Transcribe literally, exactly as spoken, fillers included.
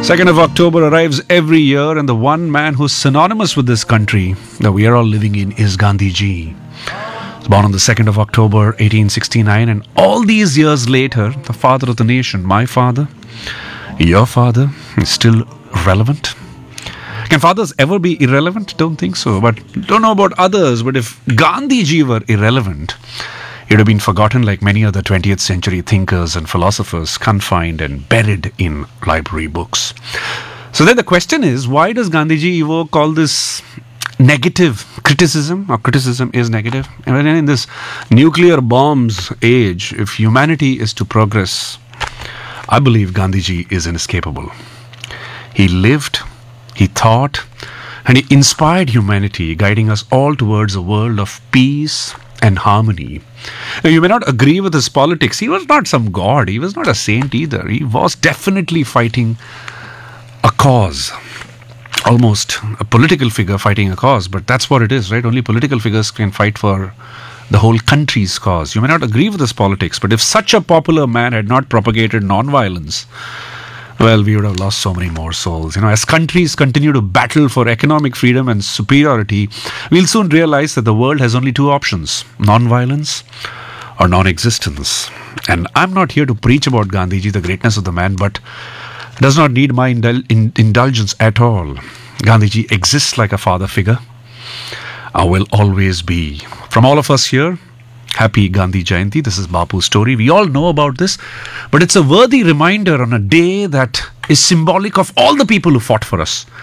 second of October arrives every year, and the one man who's synonymous with this country that we are all living in is Gandhiji. He was born on the second of October, eighteen sixty-nine, and all these years later, the father of the nation, my father, your father, is still relevant. Can fathers ever be irrelevant? Don't think so. But don't know about others. But if Gandhiji were irrelevant, he'd have been forgotten like many other twentieth century thinkers and philosophers, confined and buried in library books. So then the question is, why does Gandhiji evoke all this negative criticism, or criticism is negative? And in this nuclear bombs age, if humanity is to progress, I believe Gandhiji is inescapable. He lived, he thought, and he inspired humanity, guiding us all towards a world of peace and harmony. Now, you may not agree with his politics. He was not some god. He was not a saint either. He was definitely fighting a cause. Almost a political figure fighting a cause. But that's what it is, right? Only political figures can fight for the whole country's cause. You may not agree with his politics, but if such a popular man had not propagated non-violence, well, we would have lost so many more souls. You know, as countries continue to battle for economic freedom and superiority, we'll soon realize that the world has only two options: non-violence or non-existence. And I'm not here to preach about Gandhiji, the greatness of the man, but does not need my indul- in- indulgence at all. Gandhiji exists like a father figure. I will always be. From all of us here, happy Gandhi Jayanti. This is Bapu's story. We all know about this, but it's a worthy reminder on a day that is symbolic of all the people who fought for us.